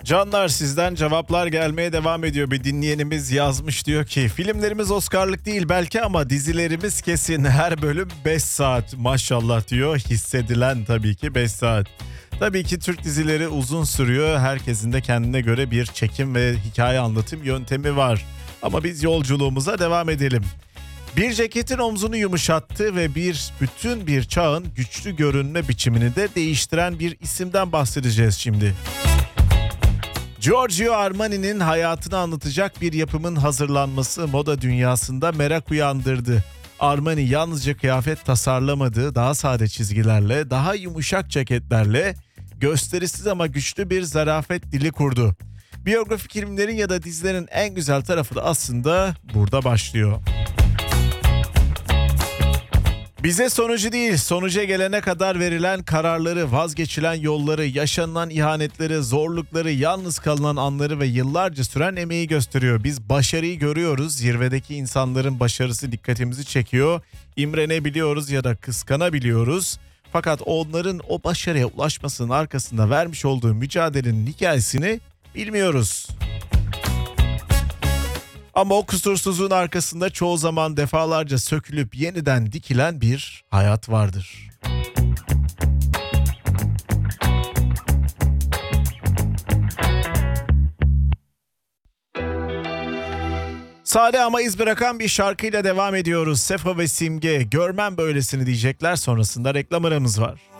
Canlar, sizden cevaplar gelmeye devam ediyor. Bir dinleyenimiz yazmış, diyor ki filmlerimiz Oscar'lık değil belki ama dizilerimiz kesin, her bölüm 5 saat maşallah diyor. Hissedilen tabii ki 5 saat. Tabii ki Türk dizileri uzun sürüyor. Herkesin de kendine göre bir çekim ve hikaye anlatım yöntemi var. Ama biz yolculuğumuza devam edelim. Bir ceketin omzunu yumuşattı ve bütün bir çağın güçlü görünme biçimini de değiştiren bir isimden bahsedeceğiz şimdi. Giorgio Armani'nin hayatını anlatacak bir yapımın hazırlanması moda dünyasında merak uyandırdı. Armani yalnızca kıyafet tasarlamadı, daha sade çizgilerle, daha yumuşak ceketlerle gösterişsiz ama güçlü bir zarafet dili kurdu. Biyografik filmlerin ya da dizilerin en güzel tarafı da aslında burada başlıyor. Bize sonucu değil, sonuca gelene kadar verilen kararları, vazgeçilen yolları, yaşanılan ihanetleri, zorlukları, yalnız kalınan anları ve yıllarca süren emeği gösteriyor. Biz başarıyı görüyoruz, zirvedeki insanların başarısı dikkatimizi çekiyor, imrenebiliyoruz ya da kıskanabiliyoruz. Fakat onların o başarıya ulaşmasının arkasında vermiş olduğu mücadelenin hikayesini bilmiyoruz. Ama o kusursuzluğun arkasında çoğu zaman defalarca sökülüp yeniden dikilen bir hayat vardır. Sade ama iz bırakan bir şarkıyla devam ediyoruz. Sefo ve Simge, görmem böylesini diyecekler, sonrasında reklam aramız var.